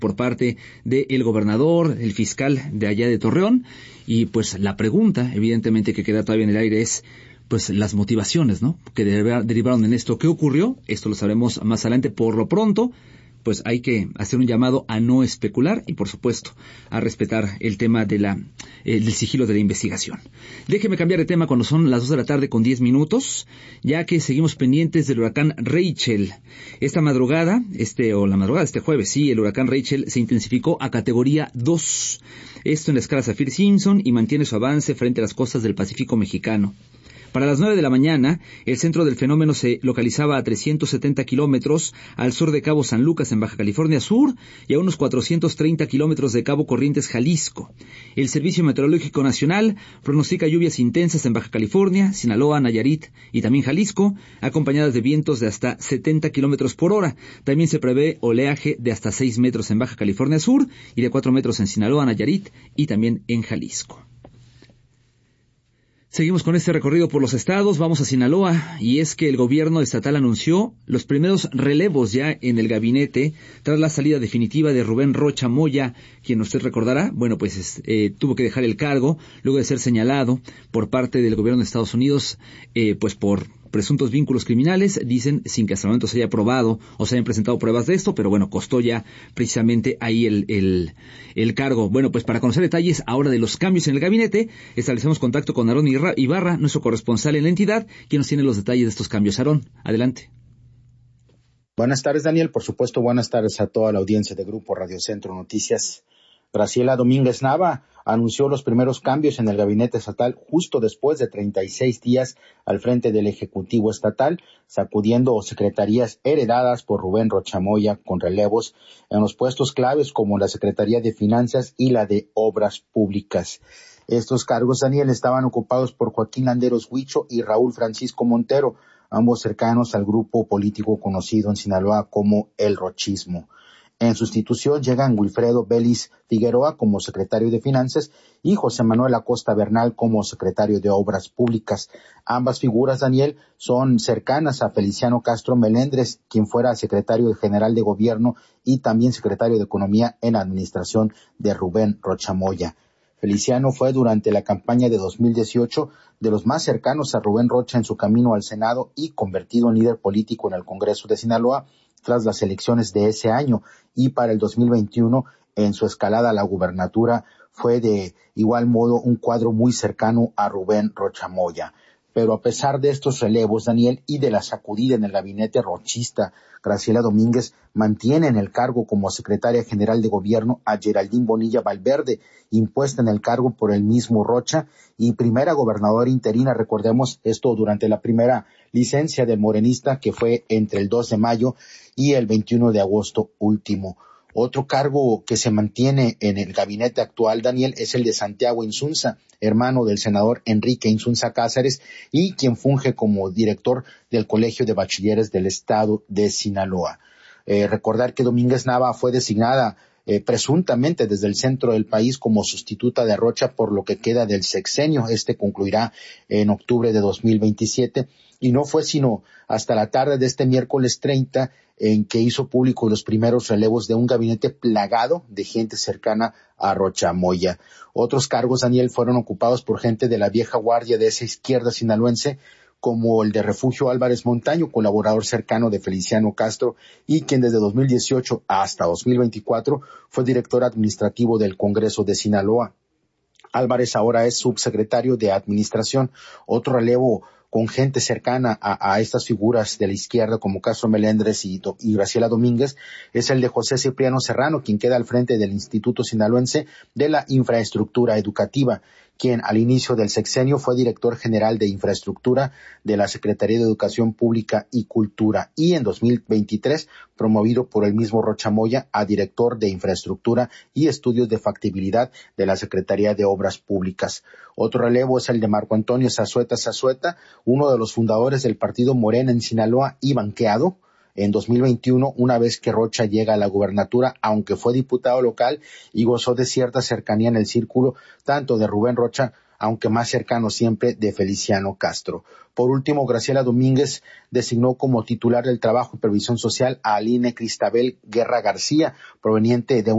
por parte del gobernador, el fiscal de allá de Torreón, y pues la pregunta, evidentemente, que queda todavía en el aire es, pues, las motivaciones, ¿no?, que derivaron en esto. ¿Qué ocurrió? Esto lo sabremos más adelante. Por lo pronto, pues hay que hacer un llamado a no especular y, por supuesto, a respetar el tema de del sigilo de la investigación. Déjeme cambiar de tema cuando son las 2:10 p.m, ya que seguimos pendientes del huracán Rachel. La madrugada de este jueves, sí, el huracán Rachel se intensificó a categoría 2. Esto en la escala Saffir-Simpson, y mantiene su avance frente a las costas del Pacífico mexicano. Para las 9 de la mañana, el centro del fenómeno se localizaba a 370 kilómetros al sur de Cabo San Lucas, en Baja California Sur, y a unos 430 kilómetros de Cabo Corrientes, Jalisco. El Servicio Meteorológico Nacional pronostica lluvias intensas en Baja California, Sinaloa, Nayarit y también Jalisco, acompañadas de vientos de hasta 70 kilómetros por hora. También se prevé oleaje de hasta 6 metros en Baja California Sur y de 4 metros en Sinaloa, Nayarit y también en Jalisco. Seguimos con este recorrido por los estados. Vamos a Sinaloa, y es que el gobierno estatal anunció los primeros relevos ya en el gabinete tras la salida definitiva de Rubén Rocha Moya, quien usted recordará, tuvo que dejar el cargo luego de ser señalado por parte del gobierno de Estados Unidos, por presuntos vínculos criminales, dicen, sin que hasta el momento se haya probado o se hayan presentado pruebas de esto, pero bueno, costó ya precisamente ahí el cargo. Bueno, pues para conocer detalles ahora de los cambios en el gabinete, establecemos contacto con Aarón Ibarra, nuestro corresponsal en la entidad, quien nos tiene los detalles de estos cambios. Aarón, adelante. Buenas tardes, Daniel. Por supuesto, buenas tardes a toda la audiencia de Grupo Radio Centro Noticias. Graciela Domínguez Nava anunció los primeros cambios en el gabinete estatal justo después de 36 días al frente del Ejecutivo Estatal, sacudiendo secretarías heredadas por Rubén Rocha Moya con relevos en los puestos claves como la Secretaría de Finanzas y la de Obras Públicas. Estos cargos, Daniel, estaban ocupados por Joaquín Landeros Huicho y Raúl Francisco Montero, ambos cercanos al grupo político conocido en Sinaloa como el Rochismo. En sustitución llegan Wilfredo Vélez Figueroa como secretario de Finanzas y José Manuel Acosta Bernal como secretario de Obras Públicas. Ambas figuras, Daniel, son cercanas a Feliciano Castro Melendres, quien fuera secretario general de Gobierno y también secretario de Economía en la administración de Rubén Rocha Moya. Feliciano fue durante la campaña de 2018 de los más cercanos a Rubén Rocha en su camino al Senado y convertido en líder político en el Congreso de Sinaloa tras las elecciones de ese año, y para el 2021 en su escalada a la gubernatura fue de igual modo un cuadro muy cercano a Rubén Rocha Moya. Pero a pesar de estos relevos, Daniel, y de la sacudida en el gabinete rochista, Graciela Domínguez mantiene en el cargo como secretaria general de Gobierno a Geraldine Bonilla Valverde, impuesta en el cargo por el mismo Rocha y primera gobernadora interina, recordemos esto durante la primera licencia del morenista, que fue entre el 2 de mayo y el 21 de agosto último. Otro cargo que se mantiene en el gabinete actual, Daniel, es el de Santiago Insunza, hermano del senador Enrique Insunza Cáceres y quien funge como director del Colegio de Bachilleres del Estado de Sinaloa. Recordar que Domínguez Nava fue designada presuntamente desde el centro del país como sustituta de Rocha por lo que queda del sexenio. Este concluirá en octubre de 2027 y no fue sino hasta la tarde de este miércoles 30 en que hizo público los primeros relevos de un gabinete plagado de gente cercana a Rocha Moya. Otros cargos, Daniel, fueron ocupados por gente de la vieja guardia de esa izquierda sinaloense, como el de Refugio Álvarez Montaño, colaborador cercano de Feliciano Castro y quien desde 2018 hasta 2024 fue director administrativo del Congreso de Sinaloa. Álvarez ahora es subsecretario de Administración. Otro relevo con gente cercana a estas figuras de la izquierda como Castro Melendres y Graciela Domínguez es el de José Cipriano Serrano, quien queda al frente del Instituto Sinaloense de la Infraestructura Educativa, quien al inicio del sexenio fue director general de Infraestructura de la Secretaría de Educación Pública y Cultura y en 2023 promovido por el mismo Rocha Moya a director de Infraestructura y Estudios de Factibilidad de la Secretaría de Obras Públicas. Otro relevo es el de Marco Antonio Zazueta, uno de los fundadores del partido Morena en Sinaloa y banqueado en 2021, una vez que Rocha llega a la gubernatura, aunque fue diputado local y gozó de cierta cercanía en el círculo tanto de Rubén Rocha, aunque más cercano siempre de Feliciano Castro. Por último, Graciela Domínguez designó como titular del Trabajo y Previsión Social a Aline Cristabel Guerra García, proveniente de